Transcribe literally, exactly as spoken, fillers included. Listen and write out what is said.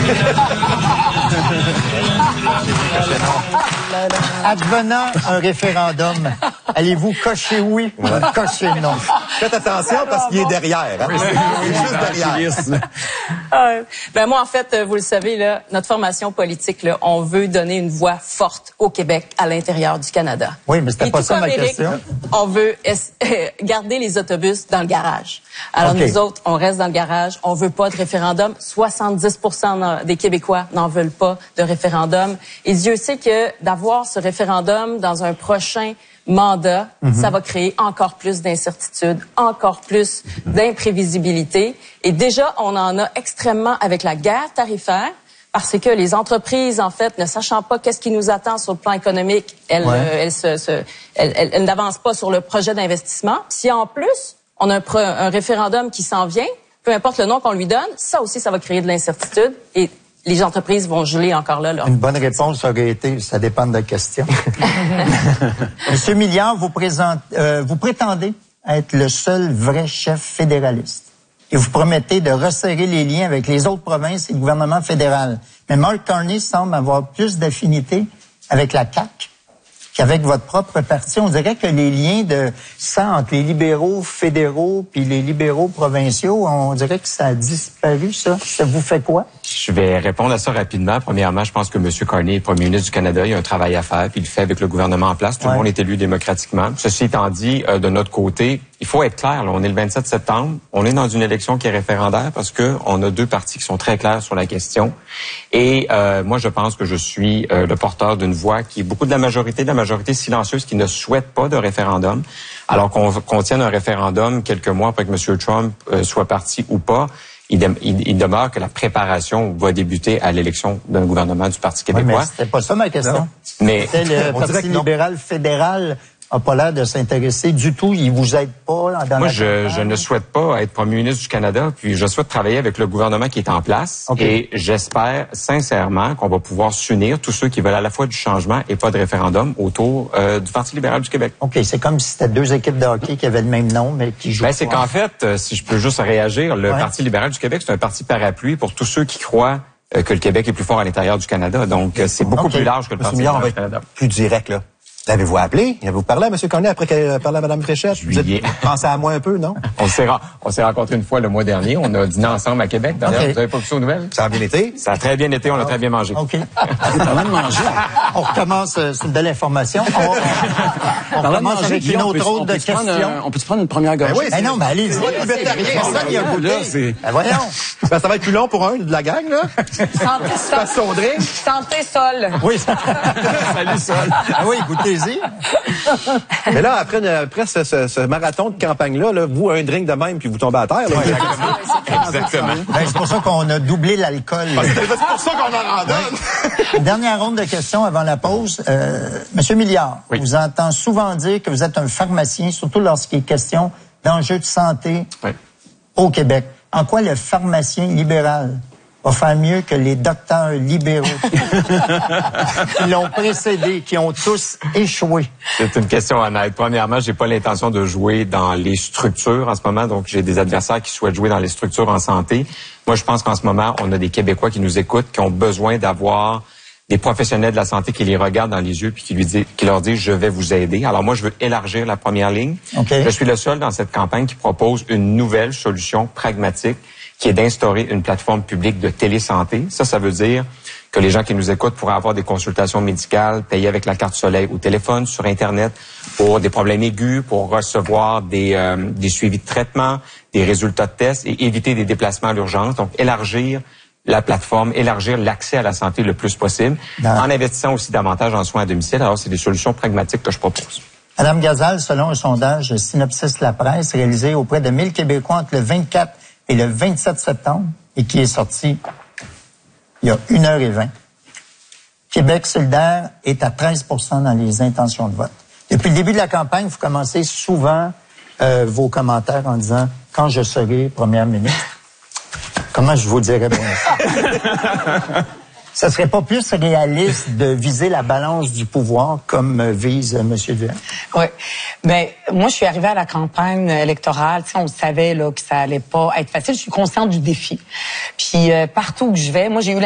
Advenant un référendum, allez-vous cocher oui ou cocher non? Faites attention parce qu'il est derrière. Hein? Oui, il est juste derrière. Euh, ben moi, en fait, vous le savez, là, notre formation politique, là, on veut donner une voix forte au Québec à l'intérieur du Canada. Oui, mais c'était pas ça ma Éric, question. On veut garder les autobus dans le garage. Alors okay. Nous autres, on reste dans le garage. On veut pas de référendum. soixante-dix pour cent des Québécois n'en veulent pas de référendum. Et Dieu sait que d'avoir ce référendum dans un prochain mandat, mm-hmm. ça va créer encore plus d'incertitudes, encore plus d'imprévisibilité. Et déjà, on en a extrêmement avec la guerre tarifaire, parce que les entreprises, en fait, ne sachant pas qu'est-ce qui nous attend sur le plan économique, elles, ouais. euh, elles, se, se, elles, elles, elles n'avancent pas sur le projet d'investissement. Si en plus, on a un, un référendum qui s'en vient, peu importe le nom qu'on lui donne, ça aussi, ça va créer de l'incertitude et les entreprises vont geler encore là. là. Une bonne réponse aurait été, ça dépend de la question. Monsieur Milliard, vous, présente, euh, vous prétendez être le seul vrai chef fédéraliste. Et vous promettez de resserrer les liens avec les autres provinces et le gouvernement fédéral. Mais Mark Carney semble avoir plus d'affinité avec la C A Q qu'avec votre propre parti. On dirait que les liens de sang entre les libéraux fédéraux puis les libéraux provinciaux, on dirait que ça a disparu, ça. Ça vous fait quoi? Je vais répondre à ça rapidement. Premièrement, je pense que M. Carney est premier ministre du Canada. Il y a un travail à faire, puis il le fait avec le gouvernement en place. Tout ouais. le monde est élu démocratiquement. Ceci étant dit, euh, de notre côté, il faut être clair. Là, on est le vingt-sept septembre. On est dans une élection qui est référendaire parce que on a deux partis qui sont très clairs sur la question. Et euh, moi, je pense que je suis euh, le porteur d'une voix qui est beaucoup de la majorité, de la majorité silencieuse qui ne souhaite pas de référendum. Alors qu'on qu'on tienne un référendum quelques mois après que M. Trump euh, soit parti ou pas. Il, de, il, il demeure que la préparation va débuter à l'élection d'un gouvernement du Parti québécois. Oui, mais c'était pas ça ma question. Non. Mais le Parti libéral fédéral n'a pas l'air de s'intéresser du tout. Il vous aide pas dans Moi, la je, je ne souhaite pas être premier ministre du Canada, puis je souhaite travailler avec le gouvernement qui est en place. Okay. Et j'espère sincèrement qu'on va pouvoir s'unir, tous ceux qui veulent à la fois du changement et pas de référendum, autour euh, du Parti libéral du Québec. OK, c'est comme si c'était deux équipes de hockey qui avaient le même nom, mais qui jouent. Ben, c'est qu'en fait, si je peux juste réagir, le ouais. Parti libéral du Québec, c'est un parti parapluie pour tous ceux qui croient euh, que le Québec est plus fort à l'intérieur du Canada. Donc, c'est beaucoup okay. plus large que le Parti libéral du Canada. Plus direct, là. L'avez-vous appelé? Avez-vous parlé à M. Carney après qu'elle a parlé à Mme Fréchette? Vous avez pensé à moi un peu, non? On s'est on s'est rencontrés une fois le mois dernier. On a dîné ensemble à Québec. D'ailleurs, okay. Vous avez pas vu ça aux nouvelles? Ça a bien été? Ça a très bien été. On a très bien mangé. OK. Parlant de manger, on recommence. C'est une belle information. On, on recommence avec une autre autre de questions. Un, on peut-se prendre une première gorgée? Ben oui, ben non, mais allez-y. Personne n'y a goûté. Ben voyons. Ça va être plus long pour un de la gang, là? Santé, son drink. Santé, Sol. Oui. Salut, Sol. Ah oui, goûtez-y. Mais là, après, après ce, ce, ce marathon de campagne-là, là, vous, un drink de même, puis vous tombez à terre. Là, exactement. exactement. Ben, c'est pour ça qu'on a doublé l'alcool. C'est pour ça qu'on en donne. Dernière ronde de questions avant la pause. Euh, Monsieur Milliard, oui. On vous entend souvent dire que vous êtes un pharmacien, surtout lorsqu'il est question d'enjeux de santé oui. au Québec. En quoi le pharmacien libéral va faire mieux que les docteurs libéraux qui l'ont précédé, qui ont tous échoué? C'est une question honnête. Premièrement, j'ai pas l'intention de jouer dans les structures en ce moment, donc j'ai des adversaires qui souhaitent jouer dans les structures en santé. Moi, je pense qu'en ce moment, on a des Québécois qui nous écoutent, qui ont besoin d'avoir des professionnels de la santé qui les regardent dans les yeux puis qui lui disent, qui leur disent, je vais vous aider. Alors moi, je veux élargir la première ligne. Okay. Je suis le seul dans cette campagne qui propose une nouvelle solution pragmatique qui est d'instaurer une plateforme publique de télésanté. Ça, ça veut dire que les gens qui nous écoutent pourraient avoir des consultations médicales payées avec la carte Soleil au téléphone, sur Internet, pour des problèmes aigus, pour recevoir des, euh, des suivis de traitement, des résultats de tests et éviter des déplacements à l'urgence. Donc, élargir la plateforme, élargir l'accès à la santé le plus possible, non. en investissant aussi davantage en soins à domicile. Alors, c'est des solutions pragmatiques que je propose. Madame Gazal, selon un sondage Synopsis La Presse réalisé auprès de mille Québécois entre le vingt-quatre et le vingt-sept septembre, et qui est sorti il y a une heure et vingt, Québec solidaire est à treize pour cent dans les intentions de vote. Depuis le début de la campagne, vous commencez souvent euh, vos commentaires en disant « Quand je serai première ministre », comment je vous dirais bien ça? Ça serait pas plus réaliste de viser la balance du pouvoir comme vise M. Duhem? Oui. Ben, moi, je suis arrivée à la campagne électorale. Tu sais, on savait là, que ça allait pas être facile. Je suis consciente du défi. Puis, euh, partout où je vais, moi, j'ai eu